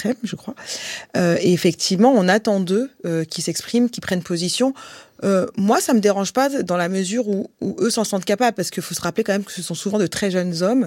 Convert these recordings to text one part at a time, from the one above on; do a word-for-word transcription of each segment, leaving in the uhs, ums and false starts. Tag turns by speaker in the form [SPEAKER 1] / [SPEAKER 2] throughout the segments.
[SPEAKER 1] extrême, je crois. Euh, et effectivement, on attend d'eux euh, qu'ils s'expriment, qu'ils prennent position. Euh, moi, ça me dérange pas dans la mesure où, où eux s'en sentent capables, parce qu'il faut se rappeler quand même que ce sont souvent de très jeunes hommes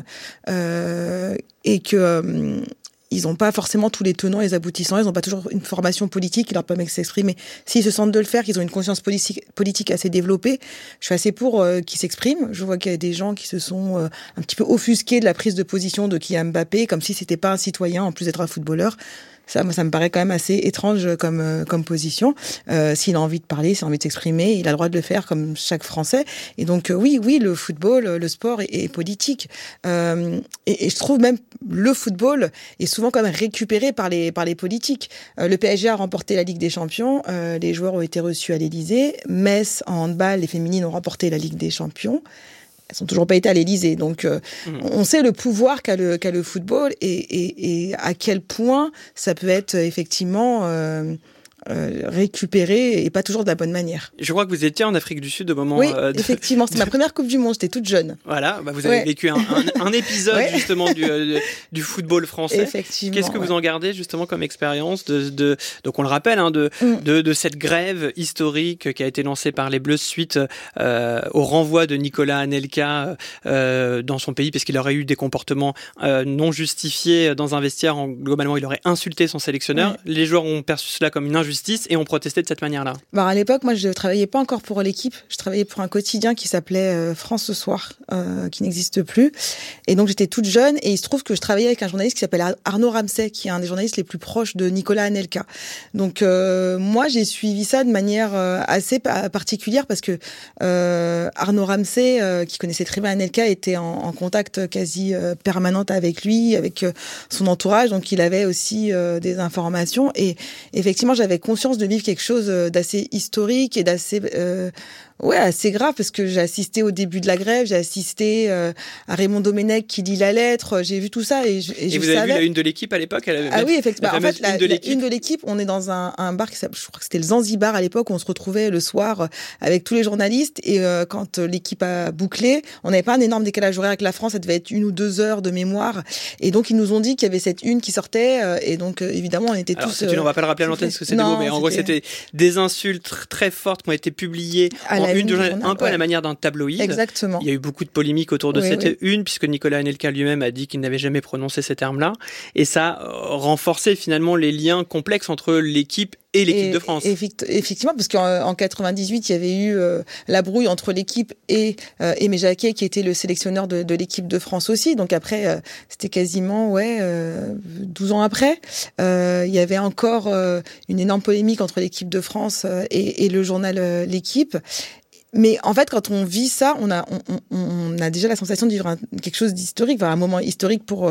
[SPEAKER 1] euh, et que euh, ils n'ont pas forcément tous les tenants et les aboutissants, ils n'ont pas toujours une formation politique qui leur permet de s'exprimer. S'ils se sentent de le faire, qu'ils ont une conscience politique, politique assez développée, je suis assez pour euh, qu'ils s'expriment. Je vois qu'il y a des gens qui se sont euh, un petit peu offusqués de la prise de position de Kylian Mbappé, comme si c'était pas un citoyen en plus d'être un footballeur. Ça, moi, ça me paraît quand même assez étrange comme euh, comme position. Euh, s'il a envie de parler, s'il a envie de s'exprimer, il a le droit de le faire comme chaque Français. Et donc, euh, oui, oui, le football, le sport est, est politique. Euh, et, et je trouve même le football est souvent quand même récupéré par les par les politiques. Euh, le P S G a remporté la Ligue des Champions. Euh, les joueurs ont été reçus à l'Élysée. Metz, en handball, les féminines ont remporté la Ligue des Champions. Elles n'ont toujours pas été à l'Élysée. Donc, euh, mmh. on sait le pouvoir qu'a le, qu'a le football et, et, et à quel point ça peut être effectivement euh, euh, récupéré et pas toujours de la bonne manière.
[SPEAKER 2] Je crois que vous étiez en Afrique du Sud au moment...
[SPEAKER 1] Oui,
[SPEAKER 2] euh, de...
[SPEAKER 1] effectivement. C'était ma première Coupe du Monde. J'étais toute jeune.
[SPEAKER 2] Voilà, bah vous avez ouais. vécu un, un, un épisode ouais. justement du, euh, du football français.
[SPEAKER 1] Effectivement.
[SPEAKER 2] Qu'est-ce que
[SPEAKER 1] ouais.
[SPEAKER 2] vous en gardez justement comme expérience de, de, donc on le rappelle, hein, de, mmh. de, de cette grève historique qui a été lancée par les Bleus suite euh, au renvoi de Nicolas Anelka euh, dans son pays, parce qu'il aurait eu des comportements euh, non justifiés dans un vestiaire. En, globalement, il aurait insulté son sélectionneur. Ouais. Les joueurs ont perçu cela comme une injustice et ont protesté de cette manière-là.
[SPEAKER 1] Bah à l'époque, moi, je ne travaillais pas encore pour l'équipe. Je travaillais pour un quotidien qui s'appelait euh, France ce soir, euh, qui n'existe plus. Et donc, j'étais toute jeune. Et il se trouve que je travaillais avec un journaliste qui s'appelle Arnaud Ramsay, qui est un des journalistes les plus proches de Nicolas Anelka. Donc, euh, moi, j'ai suivi ça de manière euh, assez particulière parce que euh, Arnaud Ramsay, euh, qui connaissait très bien Anelka, était en, en contact quasi euh, permanent avec lui, avec euh, son entourage. Donc, il avait aussi euh, des informations. Et effectivement, j'avais conscience de vivre quelque chose d'assez historique et d'assez euh, ouais assez grave, parce que j'ai assisté au début de la grève, j'ai assisté euh, à Raymond Domenech qui lit la lettre, j'ai vu tout ça et je, et
[SPEAKER 2] et
[SPEAKER 1] je
[SPEAKER 2] vous avez
[SPEAKER 1] savais...
[SPEAKER 2] vu la une de l'équipe à l'époque, elle avait
[SPEAKER 1] ah oui, effectivement.
[SPEAKER 2] La
[SPEAKER 1] en fait, la,
[SPEAKER 2] une, de
[SPEAKER 1] la une de l'équipe, on est dans un, un bar qui s'appelle, je crois que c'était le Zanzibar à l'époque, où on se retrouvait le soir avec tous les journalistes. Et euh, quand l'équipe a bouclé, on n'avait pas un énorme décalage horaire avec la France, ça devait être une ou deux heures de mémoire. Et donc ils nous ont dit qu'il y avait cette une qui sortait. Euh, et donc euh, évidemment, on était
[SPEAKER 2] Alors,
[SPEAKER 1] tous.
[SPEAKER 2] Une, on va pas le rappeler à l'antenne parce que c'est des mots, mais en gros c'était des insultes très fortes qui ont été publiées à en une, une journal, un peu ouais. à la manière d'un tabloïd.
[SPEAKER 1] Exactement.
[SPEAKER 2] Il y a eu beaucoup de polémiques autour de oui, cette
[SPEAKER 1] oui.
[SPEAKER 2] une, puisque Nicolas Anelka lui-même a dit qu'il n'avait jamais prononcé ces termes-là. Et ça a renforcé finalement les liens complexes entre l'équipe et l'équipe et, de France.
[SPEAKER 1] Effectivement, parce qu'en quatre-vingt-dix-huit, il y avait eu euh, la brouille entre l'équipe et euh, Aimé Jacquet, qui était le sélectionneur de, de l'équipe de France aussi. Donc après, euh, c'était quasiment ouais, euh, douze ans après. Euh, il y avait encore euh, une énorme polémique entre l'équipe de France euh, et, et le journal euh, L'Équipe. Mais en fait, quand on vit ça, on a, on, on, on a déjà la sensation de vivre un, quelque chose d'historique, enfin, un moment historique pour,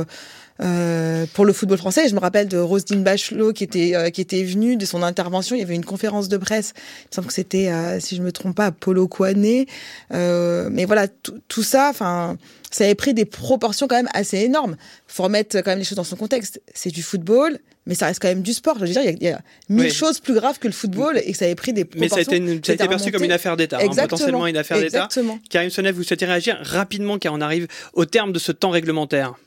[SPEAKER 1] euh, pour le football français. Et je me rappelle de Roselyne Bachelot qui était, euh, qui était venue, de son intervention. Il y avait une conférence de presse. Il me semble que c'était, euh, si je me trompe pas, Polo Kouané. Euh, mais voilà, tout ça, enfin, ça avait pris des proportions quand même assez énormes. Faut remettre quand même les choses dans son contexte. C'est du football, mais ça reste quand même du sport. Je veux dire, il y a, il y a mille oui. choses plus graves que le football et que ça avait pris des proportions.
[SPEAKER 2] Mais ça a été, une, ça a été perçu comme une affaire d'État, hein, potentiellement une affaire
[SPEAKER 1] Exactement.
[SPEAKER 2] d'État. Karim Sonnet, vous souhaitez réagir rapidement car on arrive au terme de ce temps réglementaire.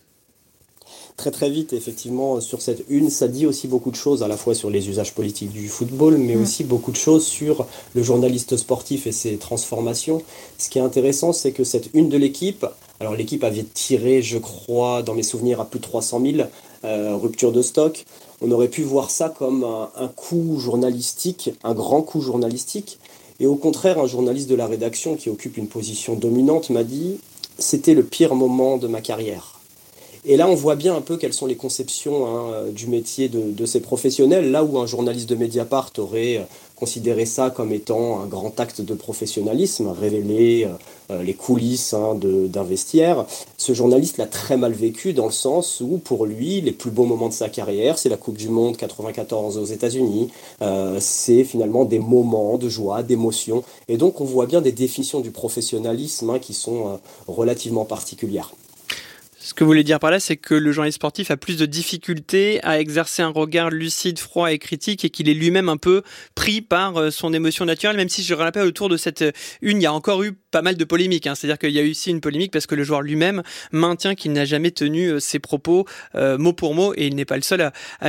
[SPEAKER 3] Très très vite, effectivement, sur cette une, ça dit aussi beaucoup de choses, à la fois sur les usages politiques du football, mais mmh. aussi beaucoup de choses sur le journaliste sportif et ses transformations. Ce qui est intéressant, c'est que cette une de l'équipe, alors l'équipe avait tiré, je crois, dans mes souvenirs, à plus de trois cent mille, euh, rupture de stock. On aurait pu voir ça comme un, un coup journalistique, un grand coup journalistique. Et au contraire, un journaliste de la rédaction qui occupe une position dominante m'a dit « c'était le pire moment de ma carrière ». Et là, on voit bien un peu quelles sont les conceptions hein, du métier de, de ces professionnels. Là où un journaliste de Mediapart aurait considéré ça comme étant un grand acte de professionnalisme, révéler euh, les coulisses hein, de, d'un vestiaire, ce journaliste l'a très mal vécu dans le sens où, pour lui, les plus beaux moments de sa carrière, c'est la Coupe du Monde quatre-vingt-quatorze aux États-Unis, euh, c'est finalement des moments de joie, d'émotion. Et donc, on voit bien des définitions du professionnalisme hein, qui sont euh, relativement particulières.
[SPEAKER 2] Ce que vous voulez dire par là, c'est que le journaliste sportif a plus de difficultés à exercer un regard lucide, froid et critique et qu'il est lui-même un peu pris par son émotion naturelle, même si je rappelle autour de cette une, il y a encore eu pas mal de polémiques. Hein. C'est-à-dire qu'il y a eu ici une polémique parce que le joueur lui-même maintient qu'il n'a jamais tenu ses propos euh, mot pour mot et il n'est pas le seul à, à